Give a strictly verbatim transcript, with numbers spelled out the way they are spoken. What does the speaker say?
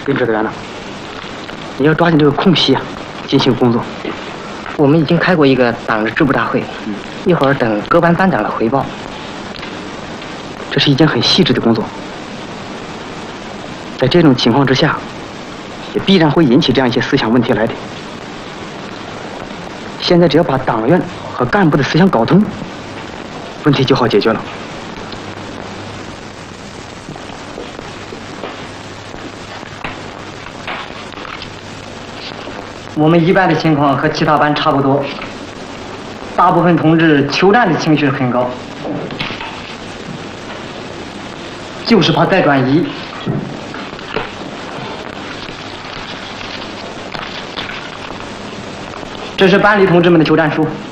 林指导员呢？你要抓紧这个空隙啊，进行工作。 我们已经开过一个党的支部大会，嗯、一会儿等各班班长的回报。 这是一件很细致的工作，在这种情况之下，也必然会引起这样一些思想问题来的。现在只要把党员和干部的思想搞通，问题就好解决了。 我们一班的情况和其他班差不多，大部分同志求战的情绪很高，就是怕再转移。这是班里同志们的求战书。